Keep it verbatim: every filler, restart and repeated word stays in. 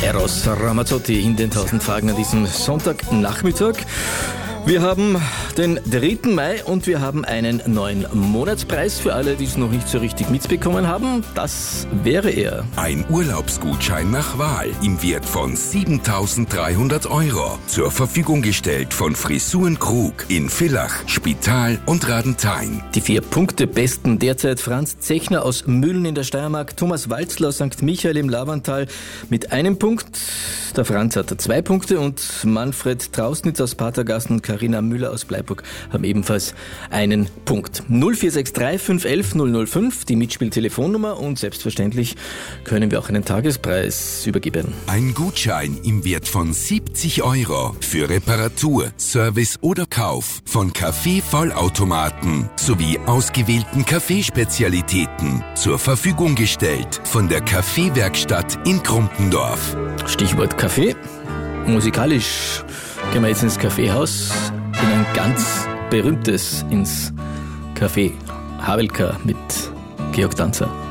Eros Ramazzotti in den tausend Fragen an diesem Sonntagnachmittag. Wir haben den dritten Mai und wir haben einen neuen Monatspreis für alle, die es noch nicht so richtig mitbekommen haben. Das wäre er. Ein Urlaubsgutschein nach Wahl im Wert von siebentausenddreihundert Euro. Zur Verfügung gestellt von Frisuren Krug in Villach, Spital und Radenthein. Die vier Punkte besten derzeit Franz Zechner aus Mühlen in der Steiermark, Thomas Walzler aus Sankt Michael im Lavantal mit einem Punkt. Der Franz hat zwei Punkte und Manfred Trausnitz aus Patergassen und Carina Müller aus Bleiburg haben ebenfalls einen Punkt. null vier sechs drei fünf eins eins null null fünf, die Mitspieltelefonnummer, und selbstverständlich können wir auch einen Tagespreis übergeben. Ein Gutschein im Wert von siebzig Euro für Reparatur, Service oder Kauf von Kaffee-Vollautomaten sowie ausgewählten Kaffeespezialitäten zur Verfügung gestellt von der Kaffeewerkstatt in Krumpendorf. Stichwort Kaffee. Musikalisch gehen wir jetzt ins Kaffeehaus, in ein ganz berühmtes, ins Café Havelka mit Georg Danzer.